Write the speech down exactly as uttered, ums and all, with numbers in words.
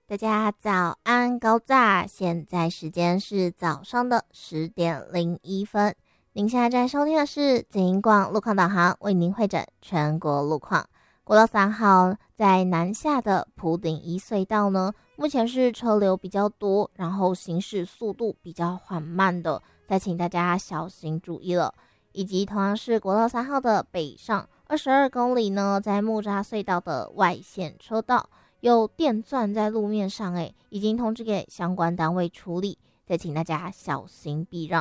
大家早安高炸，现在时间是早上的十点零一分。您现在正在收听的是警广路况导航，为您会诊全国路况。国道三号在南下的埔顶一隧道呢，目前是车流比较多，然后行驶速度比较缓慢的，再请大家小心注意了。以及同样是国道三号的北上二十二公里呢，在木栅隧道的外线车道有电钻在路面上，诶，已经通知给相关单位处理，再请大家小心避让。